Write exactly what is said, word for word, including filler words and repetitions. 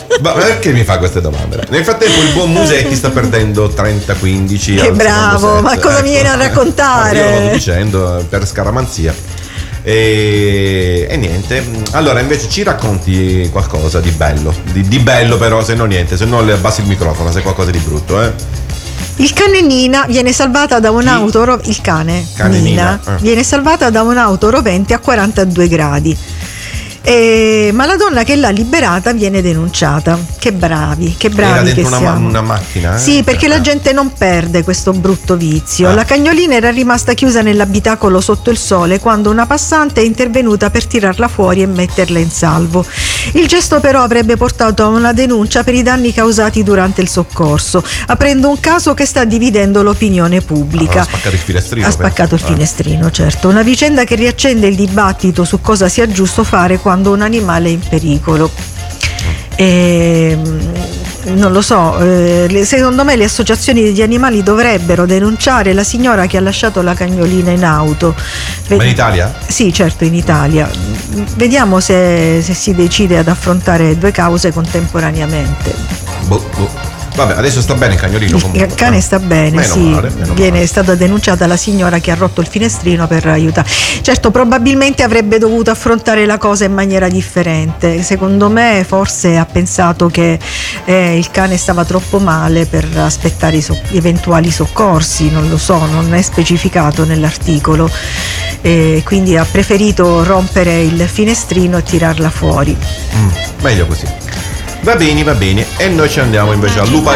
Ma perché mi fa queste domande? Nel frattempo il buon Musetti sta perdendo trenta quindici. Che bravo, ma cosa ecco. mi viene a raccontare? Io lo sto dicendo per scaramanzia. E, e niente, allora invece ci racconti qualcosa di bello, di, di bello però, se no niente, se no le abbassi il microfono, se è qualcosa di brutto, eh. Il cane Nina viene salvata da un'auto ro- il cane, cane Nina, Nina. Eh. viene salvata da un'auto rovente a quarantadue gradi. Eh, ma la donna che l'ha liberata viene denunciata. Che bravi, che bravi Era dentro che una, siamo. una macchina? Eh? Sì, perché eh. la gente non perde questo brutto vizio. Ah. La cagnolina era rimasta chiusa nell'abitacolo sotto il sole quando una passante è intervenuta per tirarla fuori e metterla in salvo. Il gesto però avrebbe portato a una denuncia per i danni causati durante il soccorso, aprendo un caso che sta dividendo l'opinione pubblica. Ha spaccato il finestrino. Ha spaccato il ah. finestrino, certo. Una vicenda che riaccende il dibattito su cosa sia giusto fare quando un animale è in pericolo. E, non lo so, eh, secondo me le associazioni di animali dovrebbero denunciare la signora che ha lasciato la cagnolina in auto. Ma in Italia? Sì, certo, in Italia. Vediamo se, se si decide ad affrontare due cause contemporaneamente. Boh, boh. Vabbè, adesso sta bene il cagnolino. Il cane sta bene, meno sì. Male, meno Viene male. stata denunciata la signora che ha rotto il finestrino per aiutare. Certo, probabilmente avrebbe dovuto affrontare la cosa in maniera differente. Secondo me forse ha pensato che eh, il cane stava troppo male per aspettare i so- eventuali soccorsi, non lo so, non è specificato nell'articolo. E quindi ha preferito rompere il finestrino e tirarla fuori. Mm, meglio così. Va bene, va bene. E noi ci andiamo invece a Lupa